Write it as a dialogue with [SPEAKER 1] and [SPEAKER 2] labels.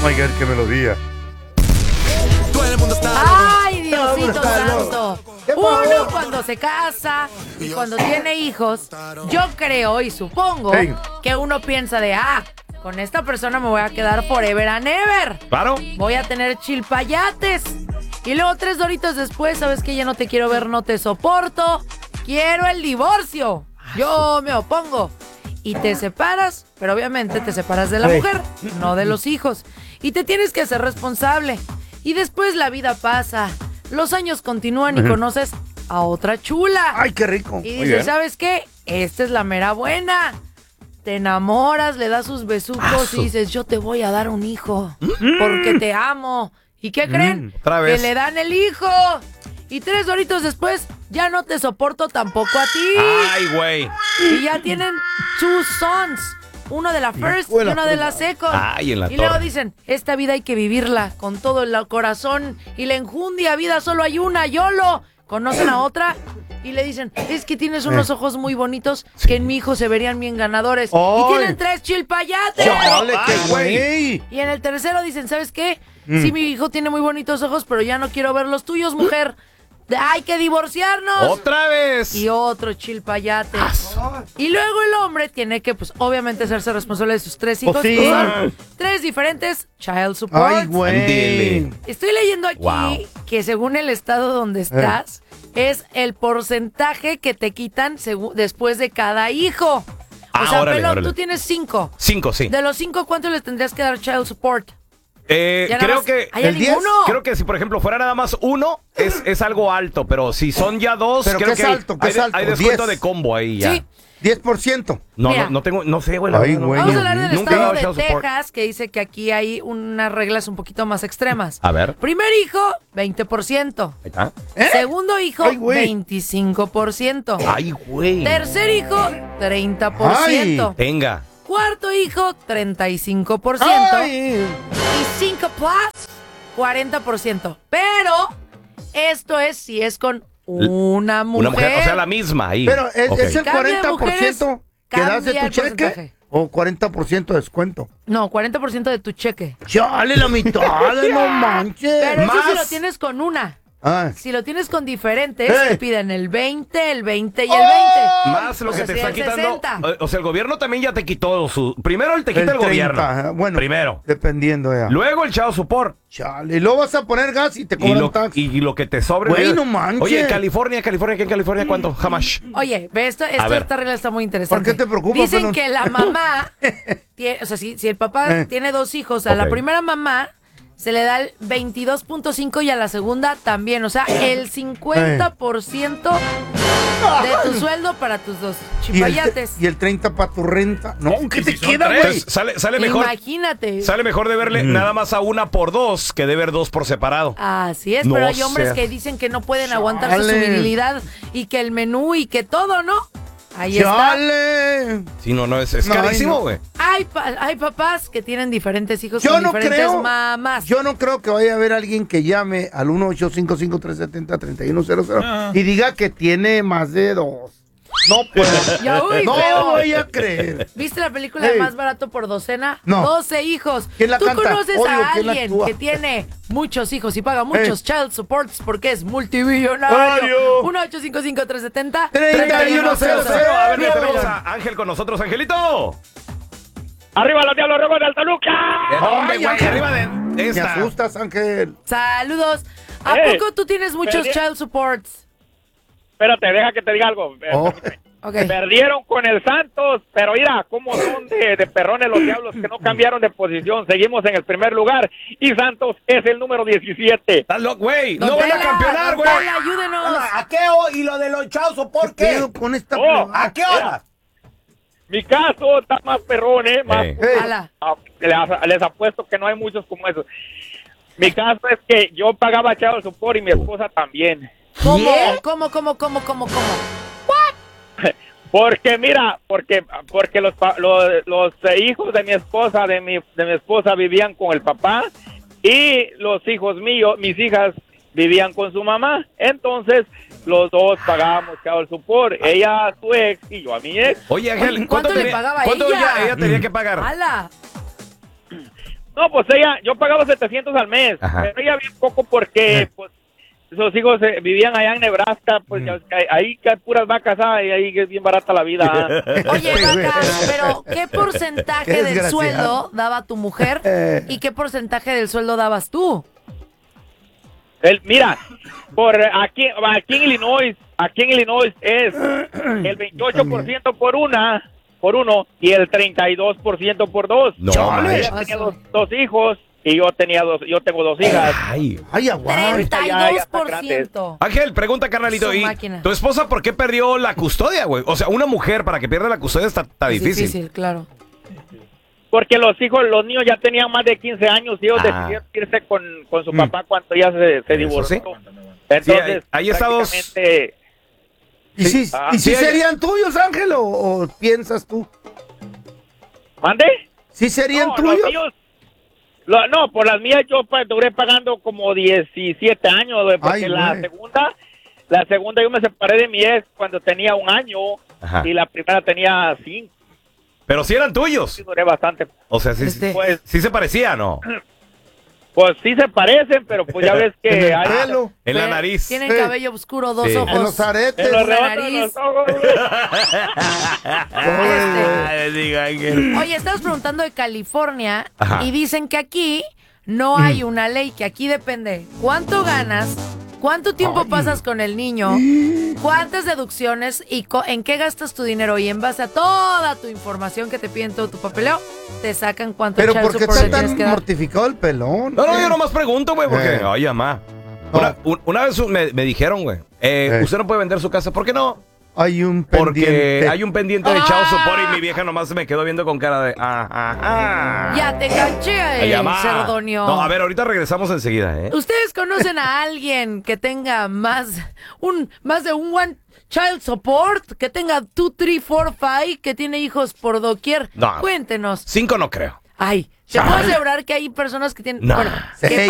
[SPEAKER 1] my God, qué melodía.
[SPEAKER 2] ¡Ay, Diosito santo! Uno cuando se casa y cuando tiene hijos, yo creo y supongo que uno piensa de, con esta persona me voy a quedar forever and ever.
[SPEAKER 3] Claro.
[SPEAKER 2] Voy a tener chilpayates. Y luego 3 doritos después, ¿sabes qué? Ya no te quiero ver, no te soporto. Quiero el divorcio. Yo me opongo. Y te separas, pero obviamente te separas de la mujer, no de los hijos. Y te tienes que hacer responsable. Y después la vida pasa, los años continúan y conoces a otra chula.
[SPEAKER 1] ¡Ay, qué rico!
[SPEAKER 2] Y dices, ¿sabes qué? Esta es la mera buena. Te enamoras, le das sus besucos y dices, yo te voy a dar un hijo porque te amo. ¿Y qué creen?
[SPEAKER 3] Otra vez.
[SPEAKER 2] Que le dan el hijo. Y 3 horitos después, ya no te soporto tampoco a ti.
[SPEAKER 3] Ay, güey.
[SPEAKER 2] Y ya tienen 2 sons. Uno de la first y uno de la second.
[SPEAKER 3] Ay, en la
[SPEAKER 2] y luego
[SPEAKER 3] torre.
[SPEAKER 2] dicen, esta vida hay que vivirla con todo el corazón y la enjundia, vida solo hay una, YOLO. Conocen a otra y le dicen, es que tienes unos ojos muy bonitos que en mi hijo se verían bien ganadores.
[SPEAKER 1] ¡Ay!
[SPEAKER 2] Y tienen 3 chilpayates.
[SPEAKER 1] ¡Chale,
[SPEAKER 3] Ay,
[SPEAKER 1] qué güey!
[SPEAKER 2] Y en el tercero dicen, ¿sabes qué? Sí, mi hijo tiene muy bonitos ojos, pero ya no quiero ver los tuyos, mujer. Hay que divorciarnos.
[SPEAKER 3] ¡Otra vez!
[SPEAKER 2] Y otro chilpayate. Y luego el hombre tiene que, pues, obviamente hacerse responsable de sus 3 hijos.
[SPEAKER 1] Pues sí.
[SPEAKER 2] Que son 3 diferentes child support.
[SPEAKER 1] ¡Ay, güey!
[SPEAKER 3] Ándele.
[SPEAKER 2] Estoy leyendo aquí
[SPEAKER 3] Wow.
[SPEAKER 2] que según el estado donde estás, es el porcentaje que te quitan después de cada hijo. O sea,
[SPEAKER 3] órale,
[SPEAKER 2] Pelón,
[SPEAKER 3] órale.
[SPEAKER 2] tú tienes 5.
[SPEAKER 3] 5, sí.
[SPEAKER 2] De los 5, ¿cuánto les tendrías que dar child support? Ya nada
[SPEAKER 3] Creo
[SPEAKER 2] más-
[SPEAKER 3] que
[SPEAKER 2] ¿Hay a
[SPEAKER 1] ¿el 10?
[SPEAKER 2] ninguno?
[SPEAKER 3] creo que si por ejemplo fuera nada más uno es algo alto, pero si son ya 2,
[SPEAKER 1] ¿Pero
[SPEAKER 3] creo
[SPEAKER 1] qué
[SPEAKER 3] que
[SPEAKER 1] es alto? ¿Qué
[SPEAKER 3] hay,
[SPEAKER 1] es alto?
[SPEAKER 3] hay descuento
[SPEAKER 1] 10.
[SPEAKER 3] de combo ahí ya.
[SPEAKER 2] Sí.
[SPEAKER 1] 10%.
[SPEAKER 3] No,
[SPEAKER 2] Mira.
[SPEAKER 3] no tengo, no sé, güey. la
[SPEAKER 1] Ay,
[SPEAKER 3] verdad, no.
[SPEAKER 1] güey.
[SPEAKER 2] Vamos a hablar del
[SPEAKER 3] Nunca he
[SPEAKER 2] estado
[SPEAKER 3] dado
[SPEAKER 2] de
[SPEAKER 3] child support.
[SPEAKER 2] Texas, que dice que aquí hay unas reglas un poquito más extremas.
[SPEAKER 3] A ver.
[SPEAKER 2] Primer hijo, 20%.
[SPEAKER 3] Ahí está.
[SPEAKER 2] Segundo hijo,
[SPEAKER 1] Ay, güey.
[SPEAKER 2] 25%.
[SPEAKER 3] Ay, güey.
[SPEAKER 2] Tercer hijo, 30%.
[SPEAKER 3] Venga.
[SPEAKER 2] Cuarto hijo, 35%.
[SPEAKER 1] ¡Ay!
[SPEAKER 2] Y 5 plus, 40%. Pero esto es si es con una mujer.
[SPEAKER 3] Una mujer, o sea, la misma ahí.
[SPEAKER 1] Pero ¿es,
[SPEAKER 3] Ok.
[SPEAKER 1] es el
[SPEAKER 2] Cambia de
[SPEAKER 1] 40% que das de
[SPEAKER 2] cambia
[SPEAKER 1] tu
[SPEAKER 2] el
[SPEAKER 1] cheque
[SPEAKER 2] porcentaje.
[SPEAKER 1] o 40% de descuento?
[SPEAKER 2] No, 40% de tu cheque.
[SPEAKER 1] ¡Chale, la mitad! ¡No manches!
[SPEAKER 2] Pero eso
[SPEAKER 3] Más.
[SPEAKER 2] si lo tienes con una.
[SPEAKER 1] Ah.
[SPEAKER 2] Si lo tienes con diferentes, te piden el 20 y el 20.
[SPEAKER 3] Más lo
[SPEAKER 2] O
[SPEAKER 3] que
[SPEAKER 2] sea,
[SPEAKER 3] te
[SPEAKER 2] sería
[SPEAKER 3] está
[SPEAKER 2] el
[SPEAKER 3] quitando.
[SPEAKER 2] 60.
[SPEAKER 3] O sea, el gobierno también ya te quitó su. Primero te quita el
[SPEAKER 1] 30,
[SPEAKER 3] gobierno.
[SPEAKER 1] ajá. Bueno,
[SPEAKER 3] Primero.
[SPEAKER 1] dependiendo ya.
[SPEAKER 3] Luego el child support.
[SPEAKER 1] Chale, y luego vas a poner gas y te
[SPEAKER 3] Y
[SPEAKER 1] cobran
[SPEAKER 3] lo,
[SPEAKER 1] tax.
[SPEAKER 3] y lo que te sobre.
[SPEAKER 1] Güey,
[SPEAKER 3] mira.
[SPEAKER 1] no manches.
[SPEAKER 3] Oye, California, ¿qué en California cuánto? Jamás.
[SPEAKER 2] Oye, ve esto,
[SPEAKER 3] ver.
[SPEAKER 2] esta regla está muy interesante.
[SPEAKER 1] ¿Por qué te preocupa,
[SPEAKER 2] Dicen
[SPEAKER 1] Pelón?
[SPEAKER 2] que la mamá, o sea, si el papá tiene 2 hijos, a la
[SPEAKER 3] Ok.
[SPEAKER 2] primera mamá se le da el 22.5 y a la segunda también. O sea, el 50% de tu sueldo para tus 2 chipayates.
[SPEAKER 1] Y el 30 para tu renta. No, ¿qué te queda, güey?
[SPEAKER 3] Entonces, sale mejor.
[SPEAKER 2] Imagínate.
[SPEAKER 3] Sale mejor de verle nada más a una por 2 que de ver 2 por separado.
[SPEAKER 2] Así es,
[SPEAKER 3] No
[SPEAKER 2] pero hay hombres
[SPEAKER 3] sé.
[SPEAKER 2] que dicen que no pueden aguantarse su
[SPEAKER 1] Chale.
[SPEAKER 2] virilidad y que el menú y que todo, ¿no? Ahí está.
[SPEAKER 1] ¡Chale!
[SPEAKER 3] Sí, no, es
[SPEAKER 1] No,
[SPEAKER 3] carísimo,
[SPEAKER 1] ay, no.
[SPEAKER 3] güey.
[SPEAKER 2] Hay papás que tienen diferentes hijos
[SPEAKER 1] Yo
[SPEAKER 2] con
[SPEAKER 1] no
[SPEAKER 2] diferentes
[SPEAKER 1] creo.
[SPEAKER 2] mamás.
[SPEAKER 1] Yo no creo que vaya a haber alguien que llame al 1-855-370-3100 y diga que tiene más de 2. No puedo.
[SPEAKER 2] Ya, uy,
[SPEAKER 1] No
[SPEAKER 2] feo.
[SPEAKER 1] voy a creer.
[SPEAKER 2] ¿Viste la película de
[SPEAKER 1] Ey.
[SPEAKER 2] Más Barato por Docena?
[SPEAKER 1] No.
[SPEAKER 2] 12 hijos.
[SPEAKER 1] ¿Quién la
[SPEAKER 2] ¿Tú
[SPEAKER 1] canta?
[SPEAKER 2] conoces
[SPEAKER 1] Odio,
[SPEAKER 2] a
[SPEAKER 1] ¿quién la
[SPEAKER 2] alguien
[SPEAKER 1] actúa?
[SPEAKER 2] que tiene muchos hijos y paga muchos child supports porque es multimillonario?
[SPEAKER 1] Mario.
[SPEAKER 2] 1-855-370-3100.
[SPEAKER 1] 3100.
[SPEAKER 3] A ver,
[SPEAKER 1] Mira,
[SPEAKER 3] tenemos
[SPEAKER 1] mira.
[SPEAKER 3] a Ángel con nosotros, Angelito.
[SPEAKER 4] ¡Arriba los Diablos Rojos del Toluca!
[SPEAKER 3] Hombre,
[SPEAKER 1] Ay,
[SPEAKER 3] güey,
[SPEAKER 1] Ángel.
[SPEAKER 3] arriba de
[SPEAKER 1] Me
[SPEAKER 3] esta.
[SPEAKER 1] asustas, Ángel.
[SPEAKER 2] Saludos. ¿A poco tú tienes muchos child supports?
[SPEAKER 4] Espérate, deja que te diga algo.
[SPEAKER 1] Oh.
[SPEAKER 2] Ok.
[SPEAKER 4] Perdieron con el Santos, pero mira cómo son de perrones los Diablos que no cambiaron de posición. Seguimos en el primer lugar y Santos es el número 17.
[SPEAKER 3] Estás loco, güey.
[SPEAKER 2] Don
[SPEAKER 3] No van a
[SPEAKER 2] Tela,
[SPEAKER 3] campeonar,
[SPEAKER 2] don
[SPEAKER 3] güey.
[SPEAKER 2] Tela, ayúdenos.
[SPEAKER 5] ¿A qué y lo de los chavos por
[SPEAKER 1] ¿Qué
[SPEAKER 5] qué?
[SPEAKER 1] pedo con esta
[SPEAKER 4] Oh,
[SPEAKER 1] pregunta?
[SPEAKER 5] ¿A qué hora?
[SPEAKER 4] Mi caso está más perrón, más.
[SPEAKER 3] Ey.
[SPEAKER 2] Ala.
[SPEAKER 4] Les apuesto que no hay muchos como esos. Mi caso es que yo pagaba child support y mi esposa también.
[SPEAKER 2] ¿Cómo? ¿Cómo?
[SPEAKER 4] Porque mira, porque los hijos de mi esposa vivían con el papá y los hijos míos, mis hijas vivían con su mamá. Entonces los dos pagábamos child support, ella a su ex y yo a mi ex.
[SPEAKER 3] Oye, Ángel,
[SPEAKER 2] ¿Cuánto le pagaba
[SPEAKER 3] ¿cuánto
[SPEAKER 2] ella?
[SPEAKER 3] ella tenía que pagar?
[SPEAKER 2] Ala.
[SPEAKER 4] No, pues yo pagaba 700 al mes,
[SPEAKER 3] Ajá.
[SPEAKER 4] pero ella bien poco porque, pues, esos hijos vivían allá en Nebraska, pues ya ves que ahí que hay puras vacas, y ahí es bien barata la vida.
[SPEAKER 2] Oye, vacas, pero ¿qué porcentaje
[SPEAKER 1] Qué
[SPEAKER 2] del
[SPEAKER 1] desgraciado.
[SPEAKER 2] sueldo daba tu mujer y qué porcentaje del sueldo dabas tú?
[SPEAKER 4] Mira, por aquí en Illinois es el 28% por uno y el 32% por dos.
[SPEAKER 3] No,
[SPEAKER 1] Chale.
[SPEAKER 4] Ella tenía dos hijos y yo tengo dos hijas.
[SPEAKER 3] Ay.
[SPEAKER 1] Ay, aguay.
[SPEAKER 4] ya están grandes.
[SPEAKER 2] 32%.
[SPEAKER 3] Ángel, pregunta, carnalito.
[SPEAKER 2] Su
[SPEAKER 3] ¿Y
[SPEAKER 2] máquina.
[SPEAKER 3] tu esposa por qué perdió la custodia, güey? O sea, una mujer para que pierda la custodia está
[SPEAKER 2] Es
[SPEAKER 3] difícil.
[SPEAKER 2] difícil, claro.
[SPEAKER 4] Porque los niños ya tenían más de 15 años y ellos decidieron irse con su papá cuando ya se divorció.
[SPEAKER 3] sí.
[SPEAKER 4] Entonces,
[SPEAKER 3] hay estados-
[SPEAKER 4] prácticamente,
[SPEAKER 1] ¿Y si
[SPEAKER 3] sí,
[SPEAKER 1] serían tuyos, Ángel, o piensas tú?
[SPEAKER 4] ¿mande?
[SPEAKER 1] ¿Sí serían
[SPEAKER 4] No,
[SPEAKER 1] tuyos?
[SPEAKER 4] los míos, no, por las mías yo duré pagando como 17 años, güey, porque
[SPEAKER 1] Ay,
[SPEAKER 4] la
[SPEAKER 1] güey.
[SPEAKER 4] segunda yo me separé de mi ex cuando tenía 1 año.
[SPEAKER 3] Ajá.
[SPEAKER 4] Y la primera tenía 5.
[SPEAKER 3] Pero sí eran tuyos.
[SPEAKER 4] Sí, duré bastante.
[SPEAKER 3] O sea, sí,
[SPEAKER 4] Pues,
[SPEAKER 3] sí se parecían, ¿no?
[SPEAKER 4] pues sí se parecen, pero pues ya ves
[SPEAKER 1] En
[SPEAKER 4] que
[SPEAKER 1] el
[SPEAKER 4] hay...
[SPEAKER 1] pelo,
[SPEAKER 3] En la
[SPEAKER 2] Tienen-
[SPEAKER 3] nariz.
[SPEAKER 2] Tienen
[SPEAKER 1] Sí.
[SPEAKER 2] cabello oscuro, dos
[SPEAKER 3] Sí.
[SPEAKER 2] ojos.
[SPEAKER 1] en los aretes.
[SPEAKER 4] En los
[SPEAKER 2] la
[SPEAKER 4] rebotes de
[SPEAKER 2] nariz.
[SPEAKER 4] los ojos, güey.
[SPEAKER 3] Ay, diga, Ángel.
[SPEAKER 2] Oye, estabas preguntando de California
[SPEAKER 3] Ajá.
[SPEAKER 2] y dicen que aquí no hay una ley, que aquí depende cuánto ganas, cuánto tiempo pasas con el niño, cuántas deducciones y en qué gastas tu dinero. Y en base a toda tu información que te piden todo tu papeleo, te sacan cuánto
[SPEAKER 1] Pero
[SPEAKER 2] child
[SPEAKER 1] ¿por qué
[SPEAKER 2] support
[SPEAKER 1] está
[SPEAKER 2] le tienes
[SPEAKER 1] tan
[SPEAKER 2] que dar.
[SPEAKER 1] mortificado el pelón?
[SPEAKER 3] No, yo nomás pregunto, güey, porque... Oye, mamá.
[SPEAKER 1] No.
[SPEAKER 3] Una vez me dijeron, güey, usted no puede vender su casa. ¿Por qué no?
[SPEAKER 1] Hay un
[SPEAKER 3] Porque
[SPEAKER 1] pendiente.
[SPEAKER 3] hay un pendiente de child support y mi vieja nomás se me quedó viendo con cara de...
[SPEAKER 2] Ya te caché,
[SPEAKER 3] Ay, mamá.
[SPEAKER 2] Cerdonio.
[SPEAKER 3] No, a ver, ahorita regresamos enseguida, ¿eh?
[SPEAKER 2] ¿Ustedes conocen a alguien que tenga más de un one child support? Que tenga 2, 3, 4, 5, que tiene hijos por doquier.
[SPEAKER 3] No.
[SPEAKER 2] Cuéntenos.
[SPEAKER 3] 5 no creo.
[SPEAKER 2] Ay, te puedo asegurar que hay personas que tienen...
[SPEAKER 3] No.
[SPEAKER 2] Bueno, que